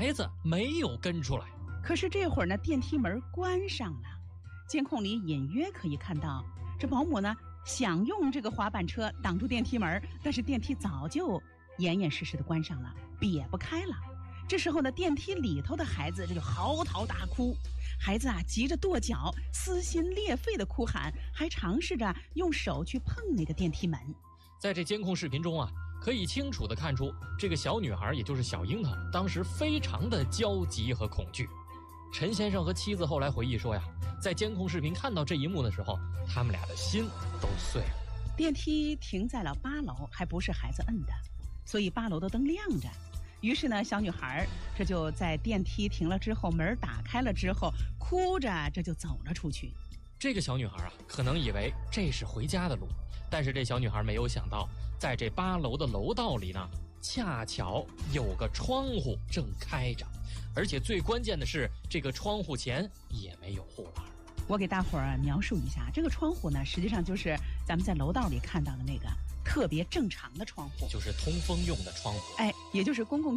孩子没有跟出来。 可是这会儿呢，电梯门关上了，监控里隐约可以看到，这保姆呢想用这个滑板车挡住电梯门，但是电梯早就严严实实的关上了，瘪不开了。这时候呢，电梯里头的孩子这就嚎啕大哭，孩子啊急着跺脚，撕心裂肺的哭喊，还尝试着用手去碰那个电梯门。 在这监控视频中啊，可以清楚地看出，这个小女孩，也就是小樱桃，当时非常的焦急和恐惧。陈先生和妻子后来回忆说呀，在监控视频看到这一幕的时候，他们俩的心都碎了。 电梯停在了8楼，还不是孩子摁的，所以8楼的灯亮着。于是呢，小女孩这就在电梯停了之后，门打开了之后，哭着这就走了出去。 这个小女孩啊，可能以为这是回家的路，但是这小女孩没有想到，在这8楼的楼道里呢，恰巧有个窗户正开着，而且最关键的是，这个窗户前也没有护栏。 我给大伙儿描述一下，这个窗户呢，实际上就是咱们在楼道里看到的那个特别正常的窗户， 就是通风用的窗户。 哎，也就是公共